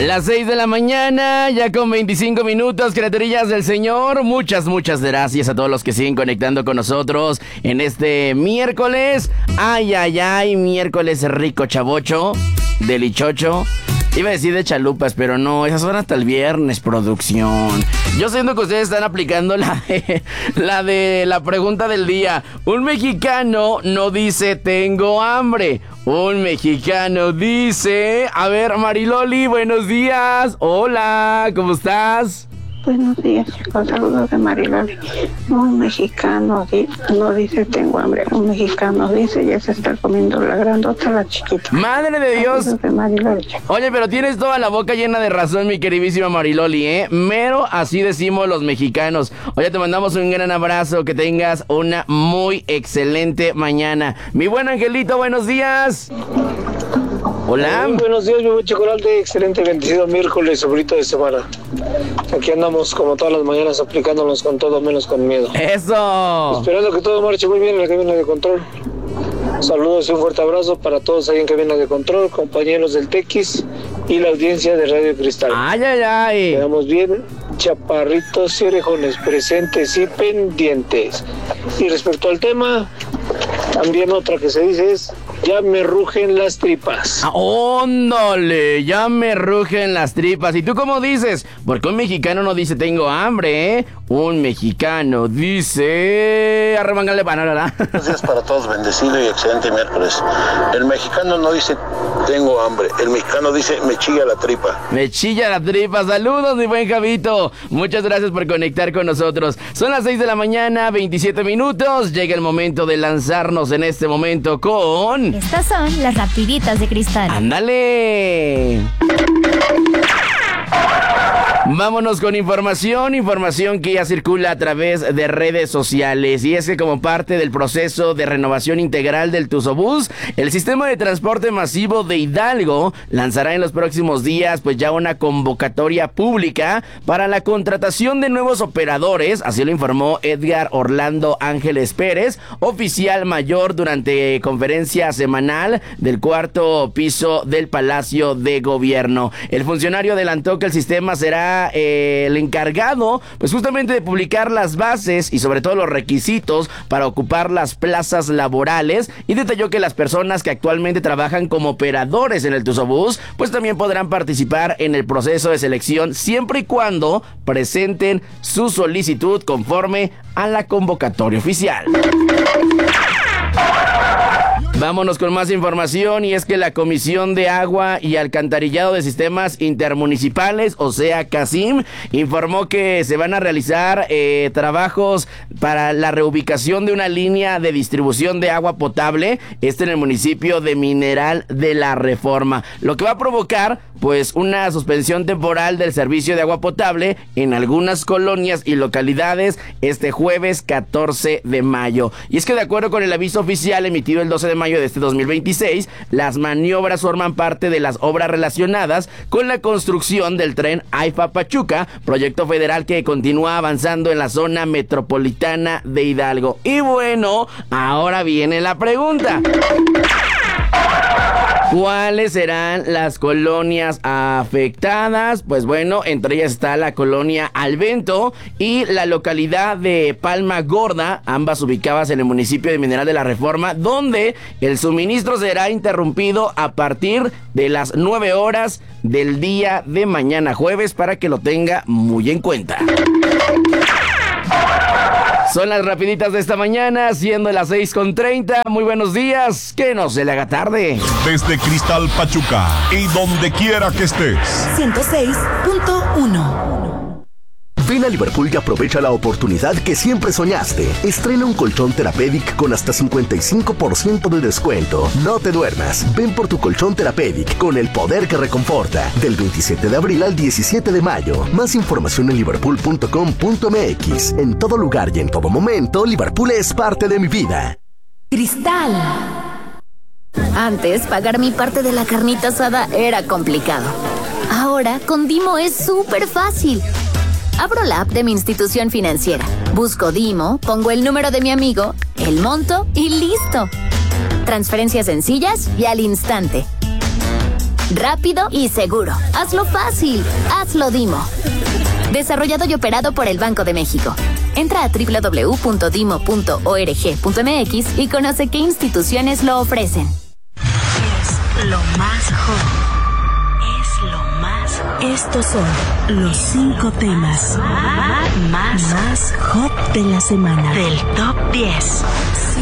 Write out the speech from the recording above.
Las 6 de la mañana, ya con 25 minutos, criaturillas del Señor. Muchas gracias a todos los que siguen conectando con nosotros en este miércoles. Ay, miércoles rico, chavocho, delichocho. Iba a decir de chalupas, pero no, esas son hasta el viernes, producción. Yo siento que ustedes están aplicando la de la pregunta del día. Un mexicano no dice tengo hambre. Un mexicano dice... A ver, Mariloli, buenos días. Hola, ¿cómo estás? Buenos días, chicos. Saludos de Mariloli. Un mexicano no dice tengo hambre. Un mexicano dice ya se está comiendo la grandota la chiquita. ¡Madre de Dios! Saludos de Mariloli. Oye, pero tienes toda la boca llena de razón, mi queridísima Mariloli, ¿eh? Mero así decimos los mexicanos. Oye, te mandamos un gran abrazo. Que tengas una muy excelente mañana. Mi buen Angelito, buenos días. Hola. Muy buenos días, mi buen chocolate. Excelente, bendecido miércoles, sobrito de semana. Aquí andamos como todas las mañanas aplicándonos con todo menos con miedo. ¡Eso! Esperando que todo marche muy bien en la cabina de control. Saludos y un fuerte abrazo para todos ahí en cabina de control, compañeros del Tequis y la audiencia de Radio Cristal. ¡Ay! Quedamos bien, chaparritos y orejones, presentes y pendientes. Y respecto al tema, también otra que se dice es... Ya me rugen las tripas. ¡Óndale! Ya me rugen las tripas. ¿Y tú cómo dices? Porque un mexicano no dice tengo hambre, ¿eh? Un mexicano dice... Arremángale banana. Buenos días para todos, bendecido y excelente miércoles. El mexicano no dice tengo hambre. El mexicano dice me chilla la tripa. Me chilla la tripa. Saludos, mi buen Javito. Muchas gracias por conectar con nosotros. Son las 6 de la mañana, 27 minutos. Llega el momento de lanzarnos en este momento con... Estas son las rapiditas de Cristal. ¡Ándale! Vámonos con información que ya circula a través de redes sociales. Y es que como parte del proceso de renovación integral del Tusobús, el sistema de transporte masivo de Hidalgo lanzará en los próximos días pues ya una convocatoria pública para la contratación de nuevos operadores. Así lo informó Edgar Orlando Ángeles Pérez, oficial mayor durante conferencia semanal del cuarto piso del Palacio de Gobierno. El funcionario adelantó que el sistema será el encargado pues justamente de publicar las bases y sobre todo los requisitos para ocupar las plazas laborales, y detalló que las personas que actualmente trabajan como operadores en el Tusobús pues también podrán participar en el proceso de selección siempre y cuando presenten su solicitud conforme a la convocatoria oficial. Vámonos con más información, y es que la Comisión de Agua y Alcantarillado de Sistemas Intermunicipales, o sea, CASIM, informó que se van a realizar trabajos para la reubicación de una línea de distribución de agua potable, en el municipio de Mineral de la Reforma, lo que va a provocar pues una suspensión temporal del servicio de agua potable en algunas colonias y localidades este jueves 14 de mayo. Y es que de acuerdo con el aviso oficial emitido el 12 de mayo de este 2026, las maniobras forman parte de las obras relacionadas con la construcción del tren AIFA Pachuca, proyecto federal que continúa avanzando en la zona metropolitana de Hidalgo. Y bueno, ahora viene la pregunta. ¿Cuáles serán las colonias afectadas? Pues bueno, entre ellas está la colonia Alvento y la localidad de Palma Gorda, ambas ubicadas en el municipio de Mineral de la Reforma, donde el suministro será interrumpido a partir de las 9 horas del día de mañana jueves, para que lo tenga muy en cuenta. Son las rapiditas de esta mañana, siendo las 6:30. Muy buenos días, que no se le haga tarde. Desde Cristal Pachuca y donde quiera que estés. 106.1. Ven a Liverpool y aprovecha la oportunidad que siempre soñaste. Estrena un colchón Therapeutic con hasta 55% de descuento. No te duermas. Ven por tu colchón Therapeutic con el poder que reconforta. Del 27 de abril al 17 de mayo. Más información en liverpool.com.mx. En todo lugar y en todo momento, Liverpool es parte de mi vida. Cristal. Antes, pagar mi parte de la carnita asada era complicado. Ahora, con Dimo es súper fácil. Abro la app de mi institución financiera, busco Dimo, pongo el número de mi amigo, el monto y listo. Transferencias sencillas y al instante. rápido y seguro. Hazlo fácil. Hazlo Dimo. Desarrollado y operado por el Banco de México. Entra a www.dimo.org.mx y conoce qué instituciones lo ofrecen. Es lo más hot. Es lo más hot. Estos son los 5 temas más hot de la semana. Del Top 10.